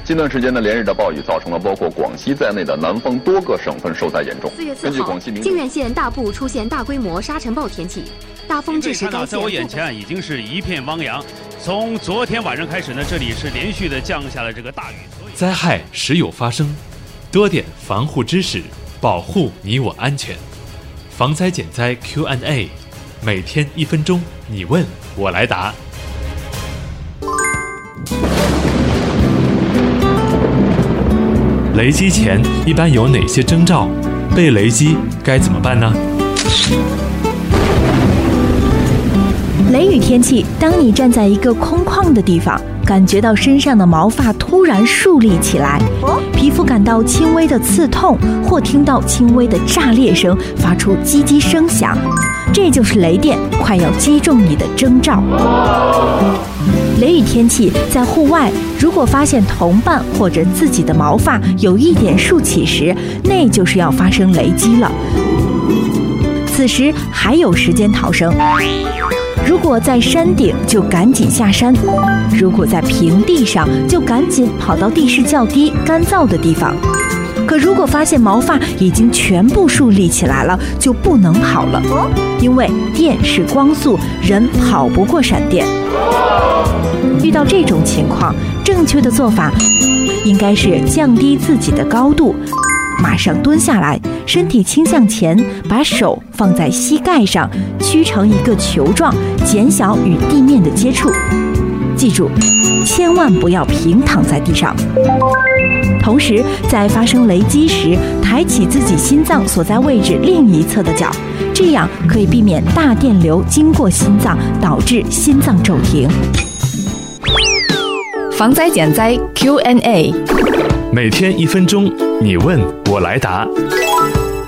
近段时间的连日的暴雨造成了包括广西在内的南方多个省份受灾严重。 4月4号，靖远县大部出现大规模沙尘暴天气，大风致使该县。 在我眼前已经是一片汪洋。从昨天晚上开始呢，这里是连续的降下了这个大雨。 灾害时有发生，多点防护知识，保护你我安全。防灾减灾 Q&A， 每天1分钟，你问我来答。雷击前一般有哪些征兆？被雷击该怎么办呢？ 雷雨天气，当你站在一个空旷的地方，感觉到身上的毛发突然竖立起来，皮肤感到轻微的刺痛，或听到轻微的炸裂声，发出叽叽声响，这就是雷电快要击中你的征兆。雷雨天气，在户外，如果发现同伴或者自己的毛发有一点竖起时，那就是要发生雷击了。此时还有时间逃生。如果在山顶，就赶紧下山；如果在平地上，就赶紧跑到地势较低、干燥的地方。可如果发现毛发已经全部竖立起来了，就不能跑了，因为电是光速，人跑不过闪电。遇到这种情况，正确的做法应该是降低自己的高度，马上蹲下来，身体倾向前，把手放在膝盖上，曲成一个球状，减小与地面的接触。记住，千万不要平躺在地上。同时，在发生雷击时，抬起自己心脏所在位置另一侧的脚，这样可以避免大电流经过心脏，导致心脏骤停。 防灾减灾 Q&A， 每天1分钟，你问我来答。